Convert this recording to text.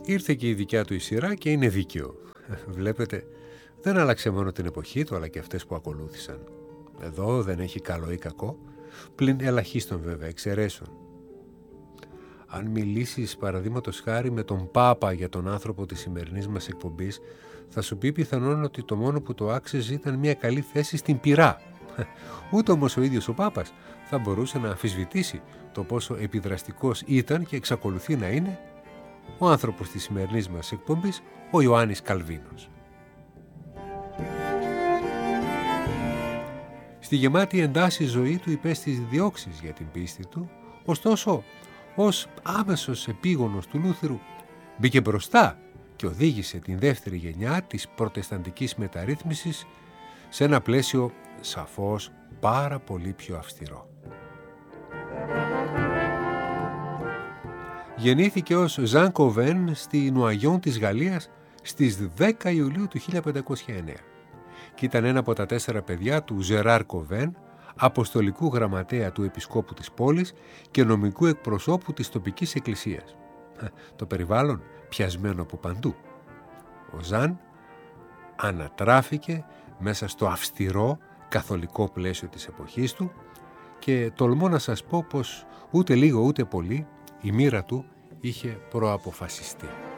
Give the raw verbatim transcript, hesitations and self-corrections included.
Ήρθε και η δικιά του η σειρά και είναι δίκαιο. Βλέπετε, δεν άλλαξε μόνο την εποχή του, αλλά και αυτές που ακολούθησαν. Εδώ δεν έχει καλό ή κακό, πλην ελαχίστων βέβαια εξαιρέσεων. Αν μιλήσεις παραδείγματος χάρη με τον Πάπα για τον άνθρωπο της σημερινής μας εκπομπής, θα σου πει πιθανόν ότι το μόνο που το άξιζε ήταν μια καλή θέση στην πυρά. Ούτε όμως ο ίδιος ο Πάπας θα μπορούσε να αμφισβητήσει το πόσο επιδραστικός ήταν και εξακολουθεί να είναι ο άνθρωπος της σημερινής μας εκπομπής, ο Ιωάννης Καλβίνος. Στη γεμάτη εντάσεις ζωή του υπέστη διώξεις για την πίστη του, ωστόσο ως άμεσος επίγονος του Λούθερου μπήκε μπροστά και οδήγησε την δεύτερη γενιά της προτεσταντικής μεταρρύθμισης σε ένα πλαίσιο σαφώς πάρα πολύ πιο αυστηρό. Γεννήθηκε ως Ζαν Κοβέν στη Νουαγιόν της Γαλλίας στις δέκα Ιουλίου του χίλια πεντακόσια εννέα και ήταν ένα από τα τέσσερα παιδιά του Ζεράρ Κοβέν, αποστολικού γραμματέα του επισκόπου της πόλης και νομικού εκπροσώπου της τοπικής εκκλησίας. Το περιβάλλον πιασμένο από παντού. Ο Ζαν ανατράφηκε μέσα στο αυστηρό καθολικό πλαίσιο της εποχής του και τολμώ να σας πω πως ούτε λίγο ούτε πολύ η μοίρα του είχε προαποφασιστεί.